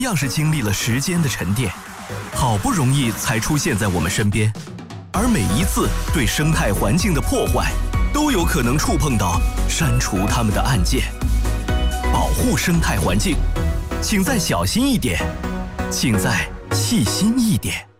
样是经历了时间的沉淀，好不容易才出现在我们身边，而每一次对生态环境的破坏，都有可能触碰到删除它们的按键。保护生态环境，请再小心一点，请再细心一点。